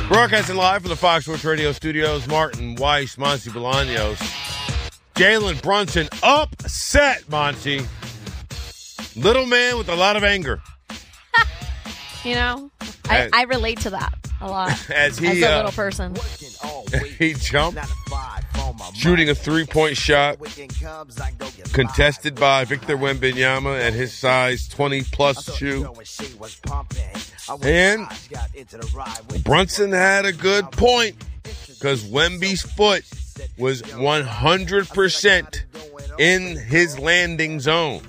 Broadcasting live from the Fox Sports Radio studios, Martin Weiss, Monty Bolaños. Jalen Brunson upset, Monty. Little man with a lot of anger. You know, I relate to that a lot as a little person. He jumped, shooting a three-point shot, contested by Victor Wembanyama at his size 20-plus shoe. And Brunson had a good point because Wemby's foot was 100% in his landing zone.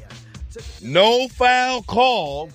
No foul called.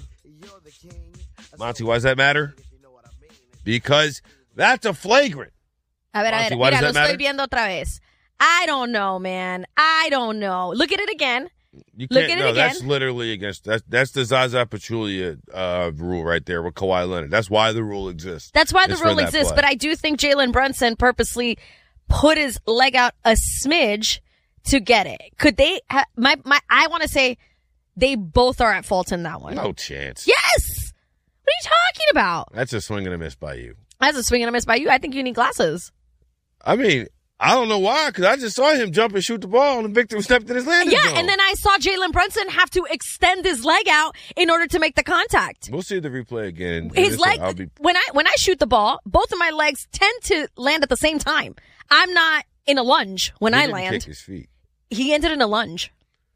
Monty, why does that matter? Because that's a flagrant. Monty, why does mira, that matter? Estoy viendo otra vez. I don't know, man. I don't know. Look at it again. Look at it again. That's literally against that's the Zaza Pachulia rule right there with Kawhi Leonard. That's why the rule exists. That's why the rule exists. Play. But I do think Jalen Brunson purposely put his leg out a smidge to get it. Could they? I want to say they both are at fault in that one. No chance. Yes. What are you talking about? That's a swing and a miss by you. That's a swing and a miss by you. I think you need glasses. I mean, I don't know why, because I just saw him jump and shoot the ball, and Victor stepped in his landing zone. Yeah, and then I saw Jalen Brunson have to extend his leg out in order to make the contact. We'll see the replay again. His leg, when I shoot the ball, both of my legs tend to land at the same time. I'm not in a lunge when I land. Kick his feet. He ended in a lunge.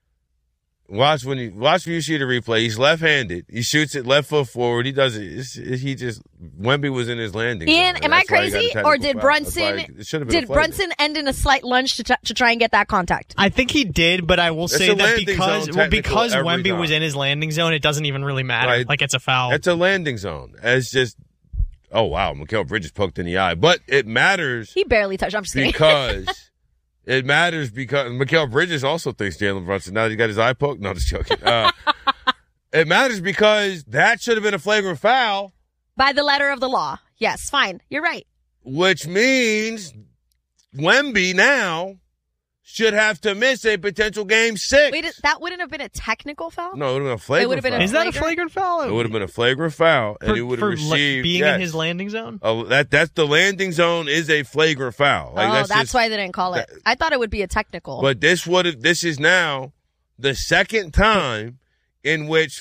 Watch when you see the replay. He's left-handed. He shoots it left foot forward. He does it. Wemby was in his landing. Ian, zone, am I crazy, or did Brunson end in a slight lunge to try and get that contact? I think he did, but I will say that because Wemby time. was in his landing zone, it doesn't even really matter. Right. Like it's a foul. It's a landing zone. It's just, oh wow, Mikal Bridges poked in the eye, but it matters. He barely touched. I'm just kidding. Because. It matters because Mikal Bridges also thinks Jalen Brunson. Now he got his eye poked. No, just joking. It matters because that should have been a flagrant foul. By the letter of the law. Yes, fine. You're right. Which means Wemby now should have to miss a potential game 6. Wait, that wouldn't have been a technical foul? No, it would have been a flagrant foul. Is that a flagrant foul? It would have been a flagrant foul, and he would have received being in his landing zone. That's the landing zone is a flagrant foul. That's why they didn't call it. I thought it would be a technical. But this is now the second time in which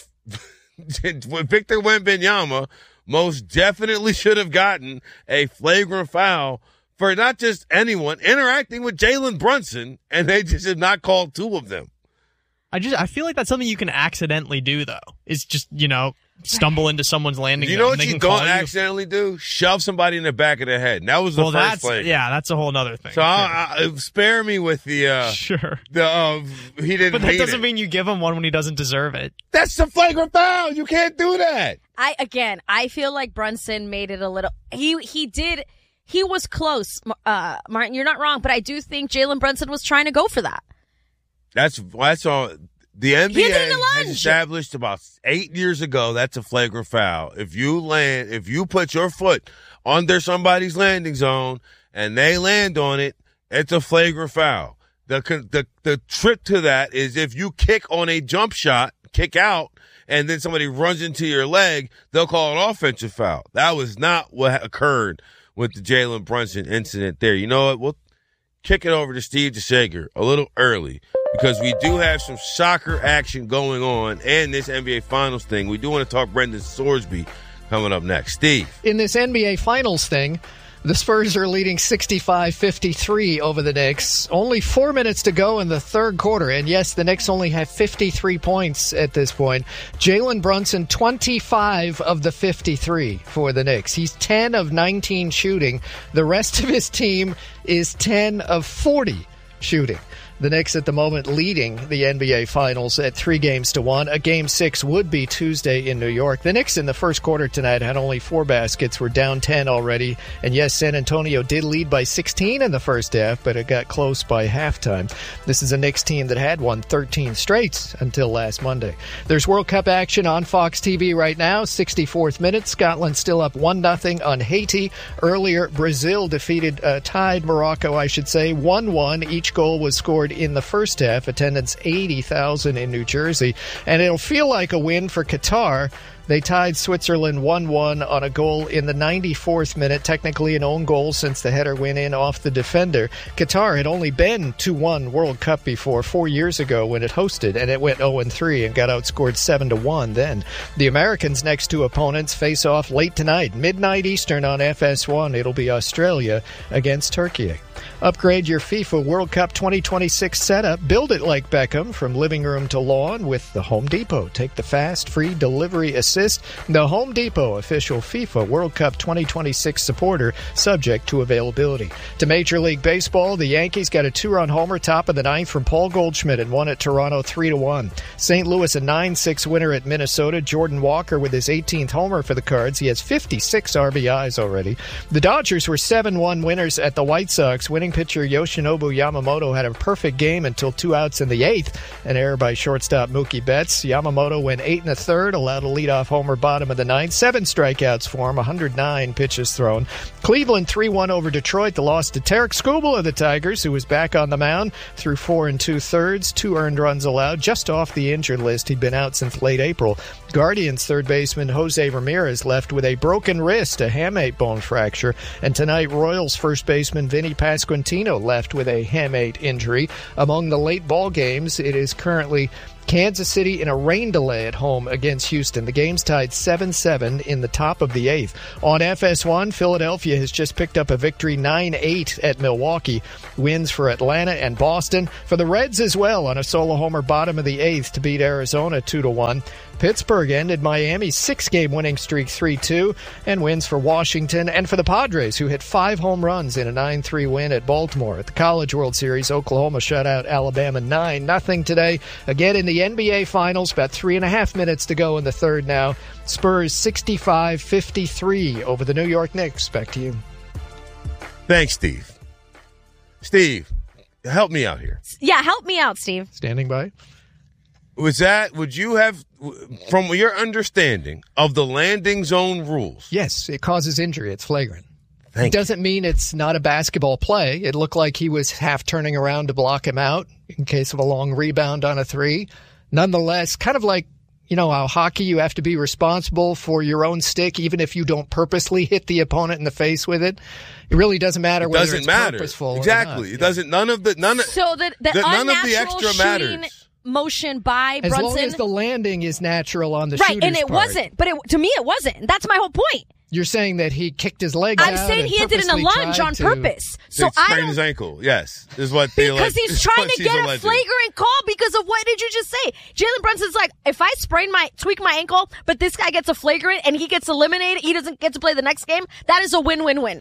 Victor Wembanyama most definitely should have gotten a flagrant foul for not just anyone interacting with Jalen Brunson, and they just have not called 2 of them. I feel like that's something you can accidentally do, though. Is just, stumble into someone's landing zone. You know what you don't accidentally do? Shove somebody in the back of the head. And that was the first play. Yeah, that's a whole other thing. So spare me with the sure. He didn't. But that doesn't mean you give him one when he doesn't deserve it. That's the flagrant foul. You can't do that. I feel like Brunson made it a little. He did. He was close, Martin. You're not wrong, but I do think Jalen Brunson was trying to go for that. That's all. The NBA has established about 8 years ago that's a flagrant foul. If you put your foot under somebody's landing zone and they land on it, it's a flagrant foul. The trick to that is if you kick on a jump shot, kick out, and then somebody runs into your leg, they'll call it offensive foul. That was not what occurred with the Jalen Brunson incident there. You know what? We'll kick it over to Steve DeShager a little early because we do have some soccer action going on and this NBA Finals thing. We do want to talk Brendan Sorsby coming up next. Steve. In this NBA Finals thing, the Spurs are leading 65-53 over the Knicks. Only 4 minutes to go in the third quarter. And yes, the Knicks only have 53 points at this point. Jalen Brunson, 25 of the 53 for the Knicks. He's 10 of 19 shooting. The rest of his team is 10 of 40 shooting. The Knicks at the moment leading the NBA Finals at 3-1. A Game 6 would be Tuesday in New York. The Knicks in the first quarter tonight had only 4 baskets, were down 10 already. And yes, San Antonio did lead by 16 in the first half, but it got close by halftime. This is a Knicks team that had won 13 straight until last Monday. There's World Cup action on Fox TV right now, 64th minute. Scotland still up 1-0 on Haiti. Earlier, Brazil tied Morocco, 1-1. Each goal was scored in the first half. Attendance 80,000 in New Jersey. And it'll feel like a win for Qatar They tied Switzerland 1-1 on a goal in the 94th minute, technically an own goal since the header went in off the defender. Qatar had only been to one World Cup before 4 years ago when it hosted, and it went 0-3 and got outscored 7-1 then. The Americans' next two opponents face off late tonight, midnight Eastern on FS1. It'll be Australia against Turkey. Upgrade your FIFA World Cup 2026 setup. Build it like Beckham from living room to lawn with the Home Depot. Take the fast, free delivery assist. The Home Depot, official FIFA World Cup 2026 supporter, subject to availability. To Major League Baseball, the Yankees got a 2-run homer top of the ninth from Paul Goldschmidt and won at Toronto 3-1. St. Louis a 9-6 winner at Minnesota. Jordan Walker with his 18th homer for the Cards. He has 56 RBIs already. The Dodgers were 7-1 winners at the White Sox. Winning pitcher Yoshinobu Yamamoto had a perfect game until 2 outs in the 8th. An error by shortstop Mookie Betts. Yamamoto went 8 1/3, allowed a leadoff homer bottom of the 9th. 7 strikeouts for him, 109 pitches thrown. Cleveland 3-1 over Detroit. The loss to Tarek Skubal of the Tigers, who was back on the mound, through 4 2/3, 2 earned runs allowed, just off the injured list. He'd been out since late April. Guardians third baseman Jose Ramirez left with a broken wrist, a hamate bone fracture. And tonight, Royals first baseman Vinny Pasquantino left with a hamate injury. Among the late ball games, it is currently Kansas City in a rain delay at home against Houston. The game's tied 7-7 in the top of the 8th. On FS1, Philadelphia has just picked up a victory 9-8 at Milwaukee. Wins for Atlanta and Boston. For the Reds as well on a solo homer bottom of the 8th to beat Arizona 2-1. Pittsburgh ended Miami's 6-game winning streak 3-2 and wins for Washington and for the Padres, who hit 5 home runs in a 9-3 win at Baltimore. At the College World Series, Oklahoma shut out Alabama 9-0 today. Again in the NBA Finals, about 3.5 minutes to go in the third now. Spurs 65-53 over the New York Knicks. Back to you. Thanks, Steve. Steve, help me out here. Yeah, help me out, Steve. Standing by. Would you have, from your understanding of the landing zone rules? Yes, it causes injury. It's flagrant. It doesn't mean it's not a basketball play. It looked like he was half turning around to block him out in case of a long rebound on a 3. Nonetheless, kind of like, you know, how hockey, you have to be responsible for your own stick, even if you don't purposely hit the opponent in the face with it. It really doesn't matter whether it's purposeful exactly. or not. It doesn't. None of the none of the extra shooting matters. Motion by As Brunson. long as the landing is natural on the shooter's and it part. wasn't. But to me, it wasn't. That's my whole point. You're saying that he kicked his leg out. I'm saying he did it in a lunge on purpose. So I sprained his ankle. Yes, is what they because he's trying to get a flagrant call because of what did you just say? Jalen Brunson's like, if I tweak my ankle, but this guy gets a flagrant and he gets eliminated, he doesn't get to play the next game. That is a win-win-win.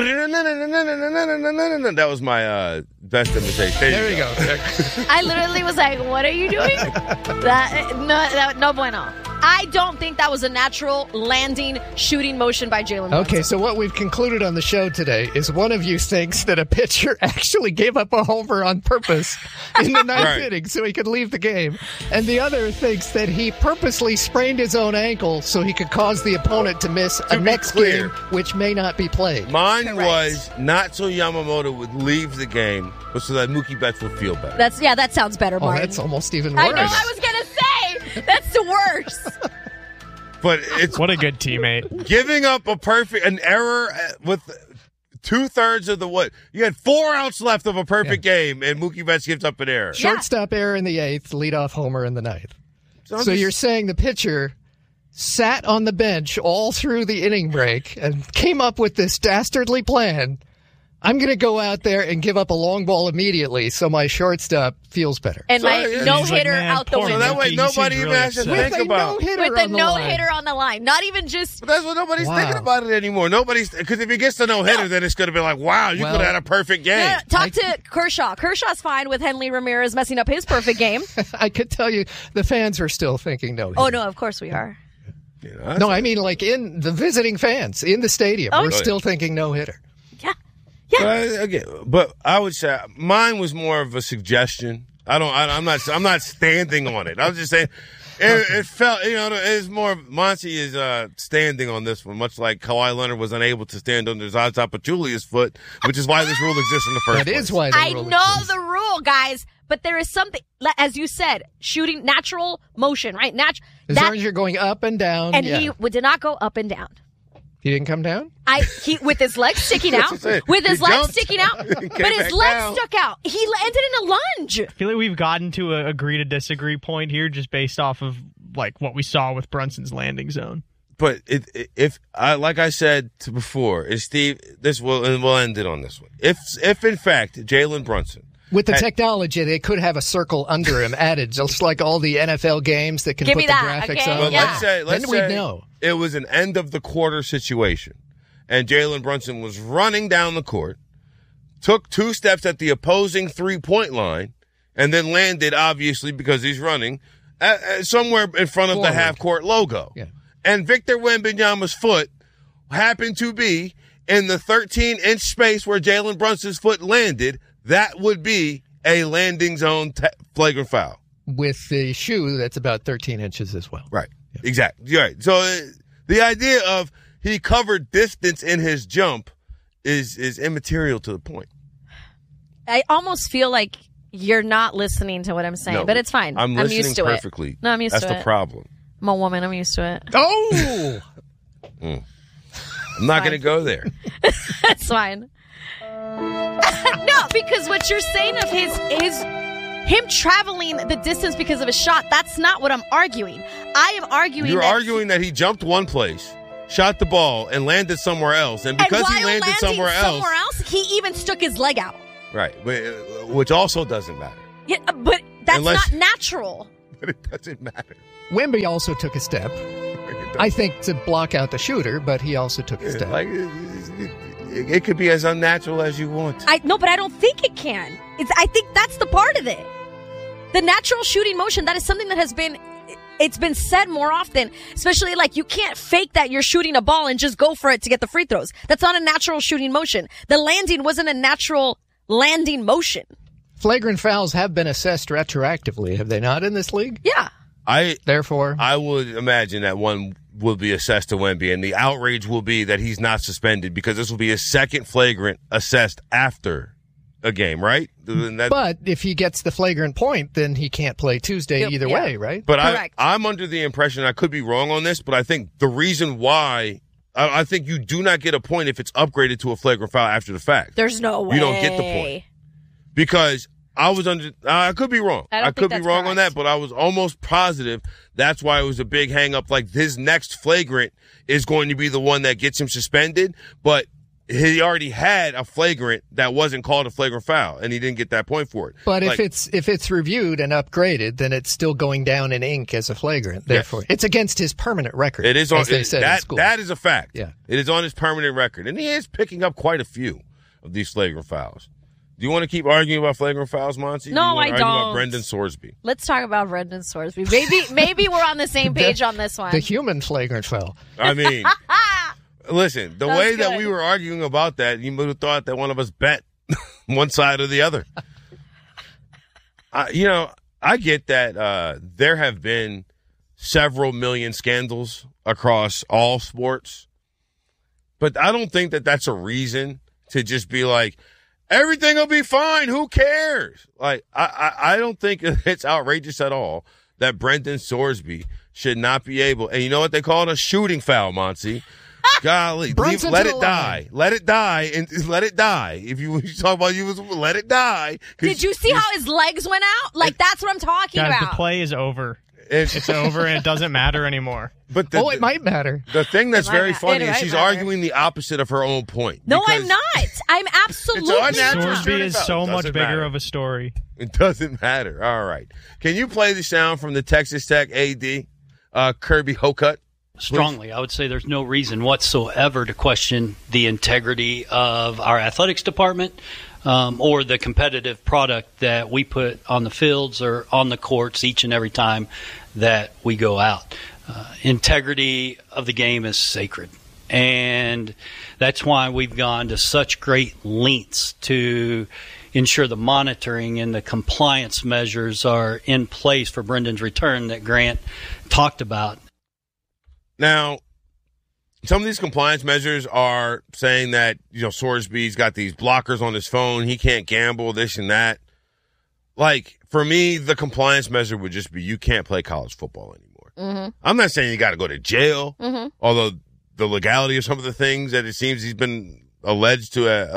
That was my best imitation. There you go. I literally was like, what are you doing? No bueno. I don't think that was a natural landing shooting motion by Jalen Brunson. Okay, so what we've concluded on the show today is one of you thinks that a pitcher actually gave up a homer on purpose in the ninth inning so he could leave the game. And the other thinks that he purposely sprained his own ankle so he could cause the opponent to miss a next game, which may not be played. Mine was not so Yamamoto would leave the game, but so that Mookie Betts would feel better. That sounds better, Martin. That's almost even worse. I know, I was going to say. That's the worst. But it's what a good teammate. Giving up an error with 2/3 of the what? You had 4 outs left of a perfect game, and Mookie Betts gives up an error. Shortstop error in the 8th, leadoff homer in the 9th. So you're saying the pitcher sat on the bench all through the inning break and came up with this dastardly plan. I'm going to go out there and give up a long ball immediately so my shortstop feels better. And my no-hitter out the window. So that way nobody even has to think about it. With a no-hitter on the line. Not even just... But that's what nobody's thinking about it anymore. Because if he gets the no-hitter, then it's going to be like, wow, you could have had a perfect game. No, talk to Kershaw. Kershaw's fine with Henley Ramirez messing up his perfect game. I could tell you the fans are still thinking no-hitter. Oh, no, of course we are. No, I mean like in the visiting fans in the stadium. We're still thinking no-hitter. But I would say mine was more of a suggestion. I'm not standing on it. I was just saying It felt, it's more, Monty is standing on this one, much like Kawhi Leonard was unable to stand under Zaza Pachulia's foot, which is why this rule exists in the first place. That is why the rule exists. The rule, guys, but there is something, as you said, shooting natural motion, right? As long as you're going up and down. And he did not go up and down. He didn't come down? With his legs sticking out. With his legs sticking out. But his legs stuck out. He landed in a lunge. I feel like we've gotten to a agree to disagree point here just based off of like what we saw with Brunson's landing zone. But like I said before, Steve, we'll end it on this one. If in fact Jalen Brunson, with the technology, they could have a circle under him added, just like all the NFL games that can put the graphics on. But let's say we'd know. It was an end of the quarter situation, and Jalen Brunson was running down the court, took 2 steps at the opposing 3-point line, and then landed, obviously, because he's running, somewhere in front of the half-court logo. Yeah. And Victor Wembanyama's foot happened to be in the 13-inch space where Jalen Brunson's foot landed. That would be a landing zone flagrant foul. With the shoe, that's about 13 inches as well. Right. Yeah. Exactly. Right. So the idea of he covered distance in his jump is immaterial to the point. I almost feel like you're not listening to what I'm saying, but it's fine. I'm listening used to perfectly. It. No, I'm used to it. That's the problem. I'm a woman. I'm used to it. Oh! I'm not going to go there. That's fine. No, because what you're saying of him traveling the distance because of a shot, that's not what I'm arguing. I am arguing You're arguing that he jumped one place, shot the ball, and landed somewhere else. And because he landed somewhere else, he even stuck his leg out. Right, which also doesn't matter. Yeah, but that's not natural. But it doesn't matter. Wemby also took a step. I think to block out the shooter, but he also took a step. It could be as unnatural as you want. No, but I don't think it can. I think that's the part of it. The natural shooting motion, that is something that it's been said more often, especially like you can't fake that you're shooting a ball and just go for it to get the free throws. That's not a natural shooting motion. The landing wasn't a natural landing motion. Flagrant fouls have been assessed retroactively, have they not, in this league? Yeah. Therefore, I would imagine that one will be assessed to Wemby, and the outrage will be that he's not suspended because this will be his second flagrant assessed after a game, right? But if he gets the flagrant point, then he can't play Tuesday either way, right? But I'm under the impression, I could be wrong on this, but I think the reason why, I think you do not get a point if it's upgraded to a flagrant foul after the fact. There's no way. You don't get the point. Because I could be wrong. I could be wrong on that, but I was almost positive that's why it was a big hang up. Like his next flagrant is going to be the one that gets him suspended, but he already had a flagrant that wasn't called a flagrant foul, and he didn't get that point for it. But if it's reviewed and upgraded, then it's still going down in ink as a flagrant. Therefore, it's against his permanent record. It is on, as they said in school. That is a fact. Yeah, it is on his permanent record, and he is picking up quite a few of these flagrant fouls. Do you want to keep arguing about flagrant fouls, Monty? No, I don't. About Brendan Sorsby. Let's talk about Brendan Sorsby. Maybe we're on the same page on this one. The human flagrant foul. I mean, listen, the way that we were arguing about that, you would have thought that one of us bet one side or the other. I get that there have been several million scandals across all sports, but I don't think that that's a reason to just be like, everything will be fine. Who cares? Like, I don't think it's outrageous at all that Brendan Sorsby should not be able. And you know what they call it? A shooting foul, Monty. Golly, let it die. Let it die and let it die. If you talk about let it die. Did you see how his legs went out? Like, that's what I'm talking about. The play is over. It's over and it doesn't matter anymore. But it might matter. The thing that's very funny is she's arguing the opposite of her own point. No, I'm not. I'm absolutely not. Sorsby is so much bigger of a story. It doesn't matter. All right. Can you play the sound from the Texas Tech AD, Kirby Hocutt? Strongly, I would say there's no reason whatsoever to question the integrity of our athletics department or the competitive product that we put on the fields or on the courts each and every time that we go out. Integrity of the game is sacred, and that's why we've gone to such great lengths to ensure the monitoring and the compliance measures are in place for Brendan's return that Grant talked about. Now, some of these compliance measures are saying that, Sorsby's got these blockers on his phone. He can't gamble, this and that. Like, for me, the compliance measure would just be you can't play college football anymore. Mm-hmm. I'm not saying you got to go to jail, although the legality of some of the things that it seems he's been alleged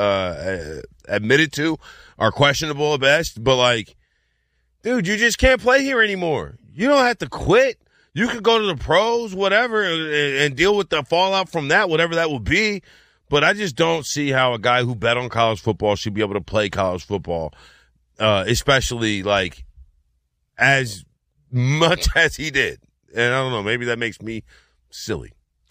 to admitted to are questionable at best. But, like, dude, you just can't play here anymore. You don't have to quit. You could go to the pros, whatever, and deal with the fallout from that, whatever that will be. But I just don't see how a guy who bet on college football should be able to play college football, especially, like, as much as he did. And I don't know, maybe that makes me silly.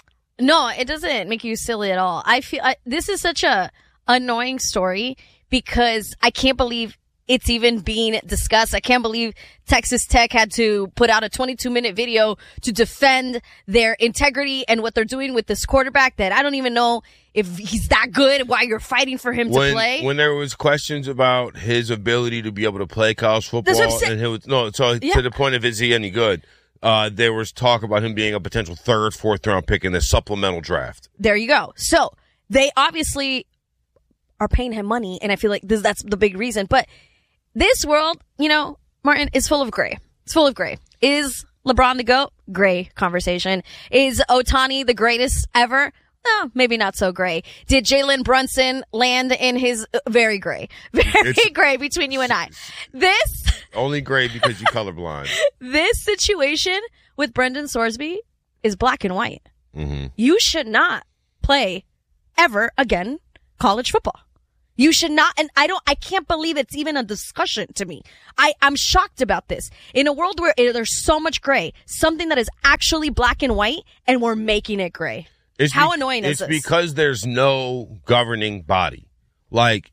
No, it doesn't make you silly at all. I feel this is such a annoying story because I can't believe it's even being discussed. I can't believe Texas Tech had to put out a 22-minute video to defend their integrity and what they're doing with this quarterback that I don't even know if he's that good, why you're fighting for him to play. When there was questions about his ability to be able to play college football, and to the point of is he any good, there was talk about him being a potential 3rd, 4th round pick in the supplemental draft. There you go. So they obviously are paying him money, and I feel like that's the big reason. But this world, Martin, is full of gray. It's full of gray. Is LeBron the GOAT? Gray conversation. Is Ohtani the greatest ever? No, maybe not so gray. Did Jalen Brunson land in his very gray? Very gray between you and I. This only gray because you colorblind. This situation with Brendan Sorsby is black and white. Mm-hmm. You should not play ever again college football. You should not, and I can't believe it's even a discussion to me. I'm shocked about this. In a world where there's so much gray, something that is actually black and white, and we're making it gray. How annoying is this? It's because there's no governing body. Like,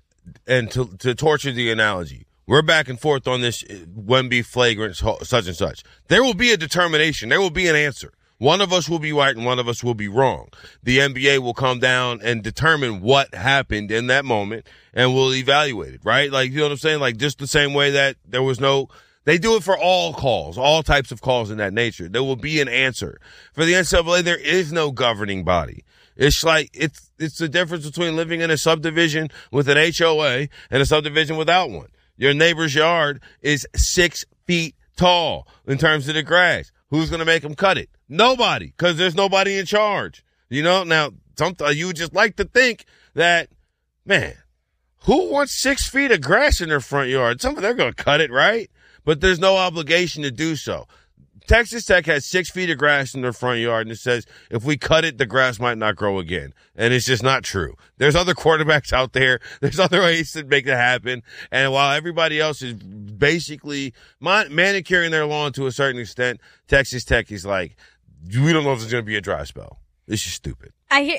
and to torture the analogy, we're back and forth on this Wemby flagrant such and such. There will be a determination. There will be an answer. One of us will be right and one of us will be wrong. The NBA will come down and determine what happened in that moment and we'll evaluate it, right? Like, you know what I'm saying? Like, just the same way that there was they do it for all calls, all types of calls in that nature. There will be an answer. For the NCAA, there is no governing body. It's like, it's the difference between living in a subdivision with an HOA and a subdivision without one. Your neighbor's yard is 6 feet tall in terms of the grass. Who's going to make them cut it? Nobody, because there's nobody in charge. Now, you would just like to think that, man, who wants 6 feet of grass in their front yard? They're going to cut it, right? But there's no obligation to do so. Texas Tech has 6 feet of grass in their front yard, and it says if we cut it, the grass might not grow again. And it's just not true. There's other quarterbacks out there. There's other ways to make it happen. And while everybody else is basically manicuring their lawn to a certain extent, Texas Tech is like, we don't know if there's going to be a dry spell. It's just stupid.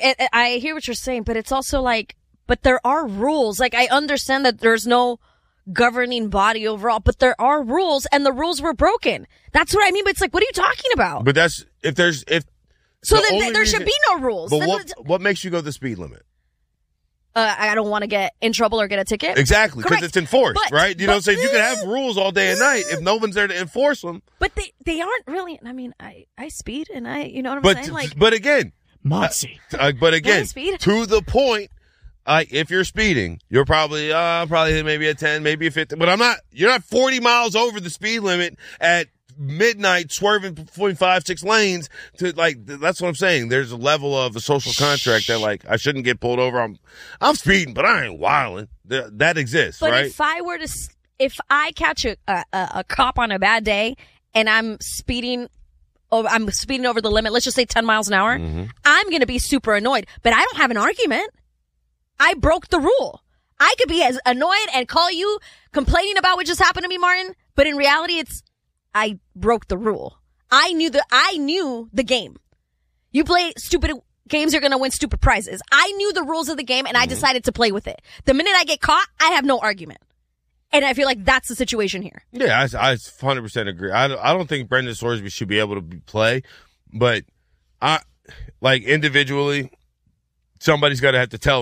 I hear what you're saying, but it's also like, but there are rules. Like, I understand that there's no governing body overall, but there are rules, and the rules were broken. That's what I mean. But it's like, what are you talking about? But there should be no rules. But what makes you go the speed limit? I don't want to get in trouble or get a ticket. Exactly, because it's enforced, right? You know what I'm saying? You can have rules all day and night if no one's there to enforce them. But they aren't really. I mean, I speed, and you know what I'm saying? Like, but again, Moxie. But again, to the point. If you're speeding, you're probably maybe a 10, maybe a 15, but you're not 40 miles over the speed limit at midnight swerving between 5-6 lanes to that's what I'm saying. There's a level of a social contract that I shouldn't get pulled over. I'm speeding, but I ain't wilding. That exists, but right? But if I catch a cop on a bad day and I'm speeding over the limit, let's just say 10 miles an hour, mm-hmm. I'm going to be super annoyed, but I don't have an argument. I broke the rule. I could be as annoyed and call you complaining about what just happened to me, Martin, but in reality, I broke the rule. I knew the game. You play stupid games, you're going to win stupid prizes. I knew the rules of the game, and I decided to play with it. The minute I get caught, I have no argument. And I feel like that's the situation here. Yeah, I 100% agree. I don't think Brendan Sorsby should be able to play, but individually, somebody's got to have to tell him,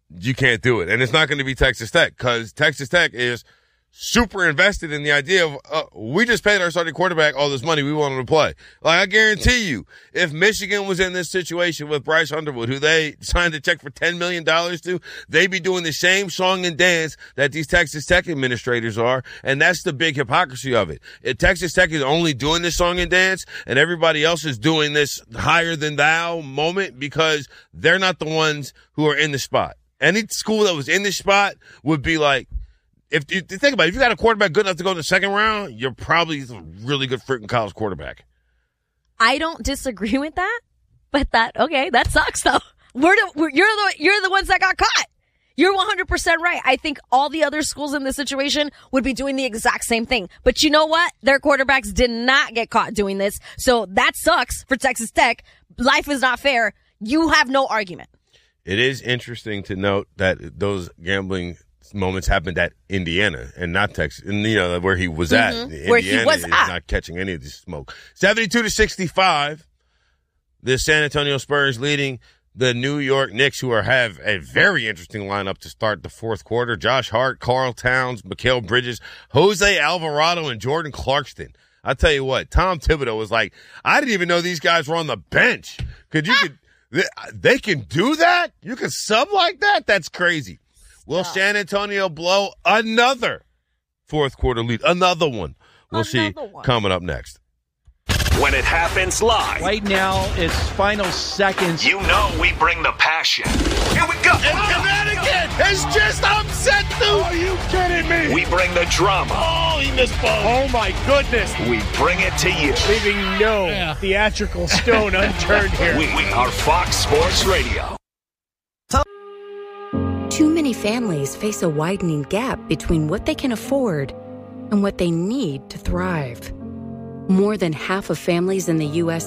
you can't do it. And it's not going to be Texas Tech because Texas Tech is super invested in the idea of we just paid our starting quarterback all this money. We want him to play. Like, I guarantee you, if Michigan was in this situation with Bryce Underwood, who they signed a check for $10 million to, they'd be doing the same song and dance that these Texas Tech administrators are, and that's the big hypocrisy of it. If Texas Tech is only doing this song and dance, and everybody else is doing this higher than thou moment because they're not the ones who are in the spot. Any school that was in this spot would be like, if you think about it, if you got a quarterback good enough to go in the second round, you're probably a really good freaking college quarterback. I don't disagree with that, but that sucks though. You're the ones that got caught. You're 100% right. I think all the other schools in this situation would be doing the exact same thing. But you know what? Their quarterbacks did not get caught doing this. So that sucks for Texas Tech. Life is not fair. You have no argument. It is interesting to note that those gambling moments happened at Indiana and not Texas, and where he was at. Where Indiana he was is at. Not catching any of this smoke. 72-65. The San Antonio Spurs leading the New York Knicks, who have a very interesting lineup to start the fourth quarter. Josh Hart, Karl Towns, Mikal Bridges, Jose Alvarado, and Jordan Clarkson. I'll tell you what, Tom Thibodeau was like, I didn't even know these guys were on the bench. They can do that? You can sub like that? That's crazy. Will San Antonio blow another fourth quarter lead? Another one. We'll see coming up next. When it happens live. Right now, it's final seconds. You know we bring the passion. Here we go. And Connecticut has just upset them. Are you kidding me? We bring the drama. Oh, he missed both. Oh, my goodness. We bring it to you. Leaving no theatrical stone unturned here. We are Fox Sports Radio. Too many families face a widening gap between what they can afford and what they need to thrive. More than half of families in the U.S.